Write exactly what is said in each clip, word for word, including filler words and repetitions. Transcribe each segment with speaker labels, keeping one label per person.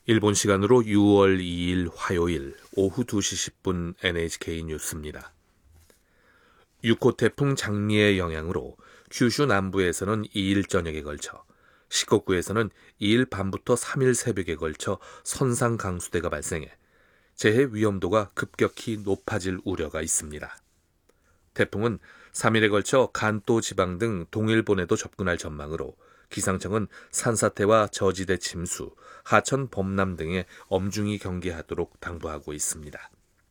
Speaker 1: 일본 시간으로 유월 이일 화요일 오후 두 시 십 분 엔에이치케이 뉴스입니다. 육 호 태풍 장리의 영향으로 큐슈 남부에서는 이일 저녁에 걸쳐, 시코쿠에서는 이일 밤부터 삼일 새벽에 걸쳐 선상 강수대가 발생해 재해 위험도가 급격히 높아질 우려가 있습니다. 태풍은 삼일에 걸쳐 간토 지방 등 동일본에도 접근할 전망으로 기상청은 산사태와 저지대 침수, 하천 범람 등에 엄중히 경계하도록 당부하고 있습니다.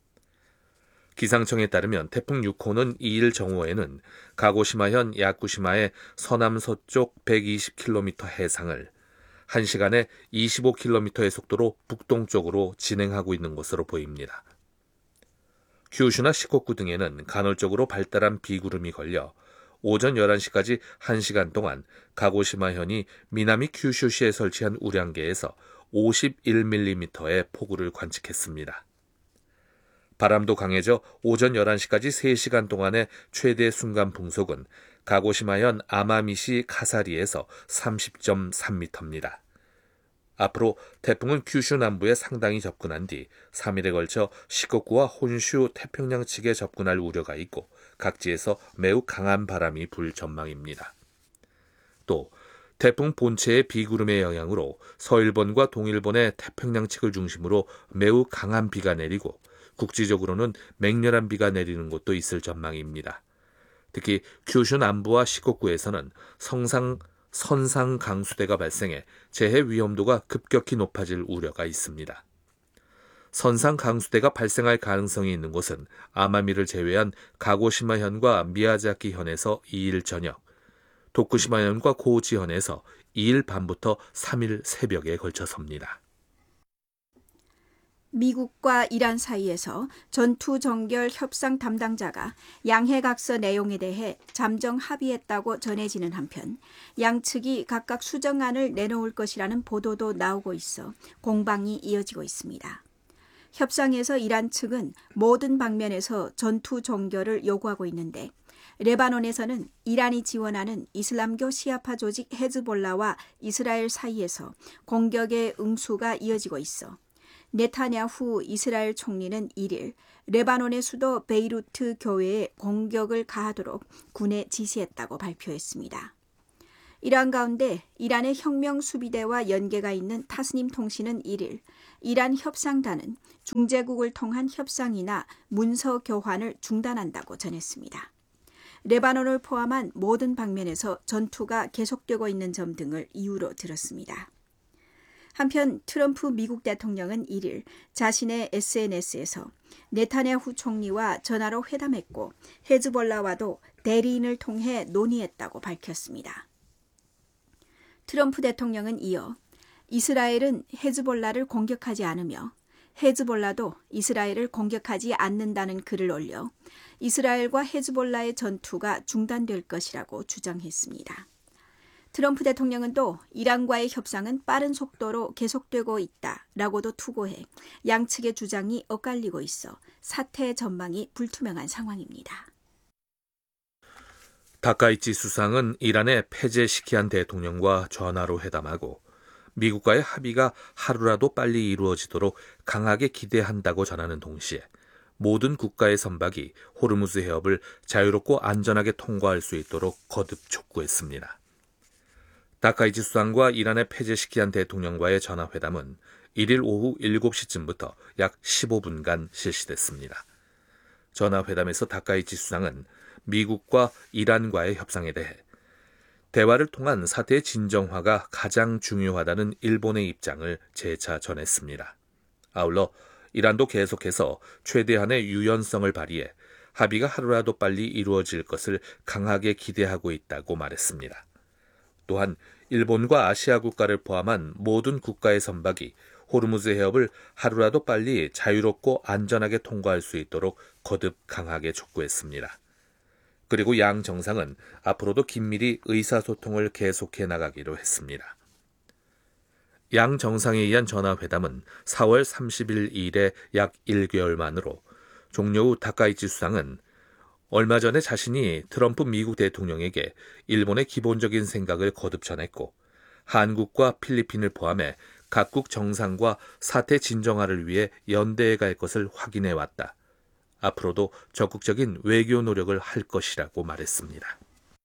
Speaker 1: 기상청에 따르면 태풍 육 호는 이일 정오에는 가고시마현 야쿠시마의 서남서쪽 백이십 킬로미터 해상을 한 시간에 이십오 킬로미터의 속도로 북동쪽으로 진행하고 있는 것으로 보입니다. 큐슈나 시코쿠 등에는 간헐적으로 발달한 비구름이 걸려 오전 열한 시까지 한 시간 동안 가고시마현이 미나미 큐슈시에 설치한 우량계에서 오십일 밀리미터의 폭우를 관측했습니다. 바람도 강해져 오전 열한 시까지 세 시간 동안의 최대 순간 풍속은 가고시마현 아마미시 카사리에서 삼십 점 삼 미터입니다. 앞으로 태풍은 큐슈 남부에 상당히 접근한 뒤 삼일에 걸쳐 시코쿠와 혼슈 태평양 측에 접근할 우려가 있고 각지에서 매우 강한 바람이 불 전망입니다. 또 태풍 본체의 비구름의 영향으로 서일본과 동일본의 태평양 측을 중심으로 매우 강한 비가 내리고 국지적으로는 맹렬한 비가 내리는 곳도 있을 전망입니다. 특히 큐슈 남부와 시코쿠에서는 성상 선상 강수대가 발생해 재해 위험도가 급격히 높아질 우려가 있습니다. 선상 강수대가 발생할 가능성이 있는 곳은 아마미를 제외한 가고시마현과 미야자키현에서 이일 저녁, 도쿠시마현과 고지현에서 이일 밤부터 삼일 새벽에 걸쳐서입니다.
Speaker 2: 미국과 이란 사이에서 전투 정결 협상 담당자가 양해각서 내용에 대해 잠정 합의했다고 전해지는 한편 양측이 각각 수정안을 내놓을 것이라는 보도도 나오고 있어 공방이 이어지고 있습니다. 협상에서 이란 측은 모든 방면에서 전투 종결을 요구하고 있는데 레바논에서는 이란이 지원하는 이슬람교 시아파 조직 헤즈볼라와 이스라엘 사이에서 공격의 응수가 이어지고 있어 네타냐후 이스라엘 총리는 일일 레바논의 수도 베이루트 교회에 공격을 가하도록 군에 지시했다고 발표했습니다. 이러한 가운데 이란의 혁명수비대와 연계가 있는 타스님 통신은 일일 이란 협상단은 중재국을 통한 협상이나 문서 교환을 중단한다고 전했습니다. 레바논을 포함한 모든 방면에서 전투가 계속되고 있는 점 등을 이유로 들었습니다. 한편 트럼프 미국 대통령은 일일 자신의 에스엔에스에서 네타냐후 총리와 전화로 회담했고 헤즈볼라와도 대리인을 통해 논의했다고 밝혔습니다. 트럼프 대통령은 이어 이스라엘은 헤즈볼라를 공격하지 않으며 헤즈볼라도 이스라엘을 공격하지 않는다는 글을 올려 이스라엘과 헤즈볼라의 전투가 중단될 것이라고 주장했습니다. 트럼프 대통령은 또 이란과의 협상은 빠른 속도로 계속되고 있다라고도 투고해 양측의 주장이 엇갈리고 있어 사태의 전망이 불투명한 상황입니다.
Speaker 1: 다카이치 수상은 이란의 페제시키안 대통령과 전화로 회담하고 미국과의 합의가 하루라도 빨리 이루어지도록 강하게 기대한다고 전하는 동시에 모든 국가의 선박이 호르무즈 해협을 자유롭고 안전하게 통과할 수 있도록 거듭 촉구했습니다. 다카이치 수상과 이란의 페제시키안 대통령과의 전화회담은 일일 오후 일곱 시쯤부터 약 십오 분간 실시됐습니다. 전화회담에서 다카이치 수상은 미국과 이란과의 협상에 대해 대화를 통한 사태의 진정화가 가장 중요하다는 일본의 입장을 재차 전했습니다. 아울러 이란도 계속해서 최대한의 유연성을 발휘해 합의가 하루라도 빨리 이루어질 것을 강하게 기대하고 있다고 말했습니다. 또한 일본과 아시아 국가를 포함한 모든 국가의 선박이 호르무즈 해협을 하루라도 빨리 자유롭고 안전하게 통과할 수 있도록 거듭 강하게 촉구했습니다. 그리고 양 정상은 앞으로도 긴밀히 의사소통을 계속해 나가기로 했습니다. 양 정상에 의한 전화회담은 사월 삼십일 이래 약 일 개월 만으로 종료 후 다카이치 수상은 얼마 전에 자신이 트럼프 미국 대통령에게 일본의 기본적인 생각을 거듭 전했고 한국과 필리핀을 포함해 각국 정상과 사태 진정화를 위해 연대해 갈 것을 확인해 왔다. 앞으로도 적극적인 외교 노력을 할 것이라고 말했습니다.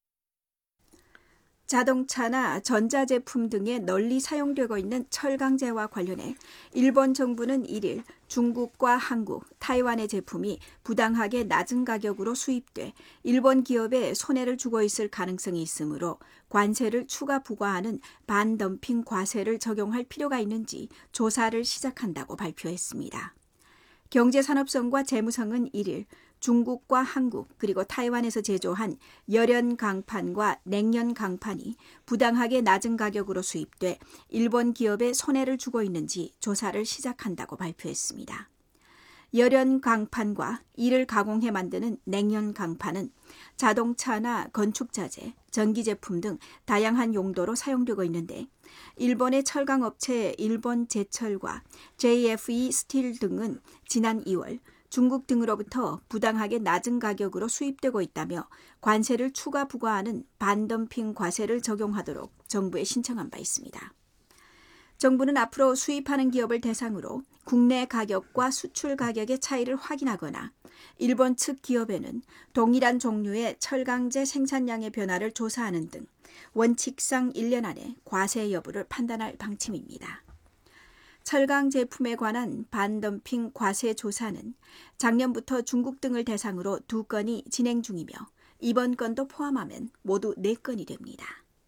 Speaker 2: 자동차나 전자제품 등에 널리 사용되고 있는 철강제와 관련해 일본 정부는 일 일 중국과 한국, 타이완의 제품이 부당하게 낮은 가격으로 수입돼 일본 기업에 손해를 주고 있을 가능성이 있으므로 관세를 추가 부과하는 반덤핑 과세를 적용할 필요가 있는지 조사를 시작한다고 발표했습니다. 경제산업성과 재무성은 일 일 중국과 한국 그리고 타이완에서 제조한 열연 강판과 냉연 강판이 부당하게 낮은 가격으로 수입돼 일본 기업에 손해를 주고 있는지 조사를 시작한다고 발표했습니다. 열연 강판과 이를 가공해 만드는 냉연 강판은 자동차나 건축자재, 전기제품 등 다양한 용도로 사용되고 있는데 일본의 철강업체 일본제철과 제이에프이 스틸 등은 지난 이월 중국 등으로부터 부당하게 낮은 가격으로 수입되고 있다며 관세를 추가 부과하는 반덤핑 과세를 적용하도록 정부에 신청한 바 있습니다. 정부는 앞으로 수입하는 기업을 대상으로 국내 가격과 수출 가격의 차이를 확인하거나 일본 측 기업에는 동일한 종류의 철강제 생산량의 변화를 조사하는 등 원칙상 일 년 안에 과세 여부를 판단할 방침입니다. 철강 제품에 관한 반덤핑 과세 조사는 작년부터 중국 등을 대상으로 두 건이 진행 중이며 이번 건도 포함하면 모두 네 건이 됩니다.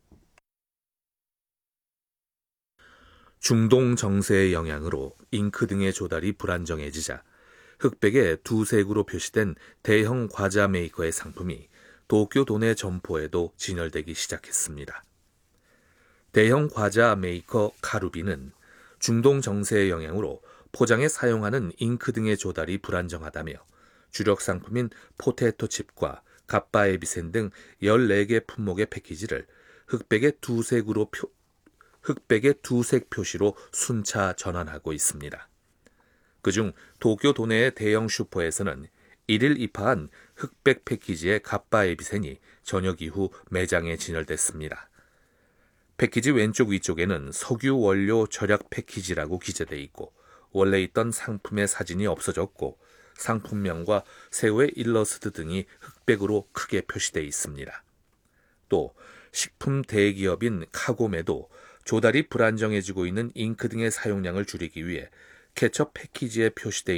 Speaker 1: 중동 정세의 영향으로 잉크 등의 조달이 불안정해지자 흑백에 두 색으로 표시된 대형 과자 메이커의 상품이 도쿄 도내 점포에도 진열되기 시작했습니다. 대형 과자 메이커 카루비는 중동 정세의 영향으로 포장에 사용하는 잉크 등의 조달이 불안정하다며 주력 상품인 포테토 칩과 갑바에비센 등 열네 개 품목의 패키지를 흑백의 두 색으로 표, 흑백의 두색 표시로 순차 전환하고 있습니다. 그중 도쿄 도내의 대형 슈퍼에서는 일 일 입하한 흑백 패키지의 갑바에비센이 저녁 이후 매장에 진열됐습니다. 패키지 왼쪽 위쪽에는 석유 원료 절약 패키지라고 기재돼 있고 원래 있던 상품의 사진이 없어졌고 상품명과 새우의 일러스트 등이 흑백으로 크게 표시돼 있습니다. 또 식품 대기업인 카고메도 조달이 불안정해지고 있는 잉크 등의 사용량을 줄이기 위해 케첩 패키지에 표시돼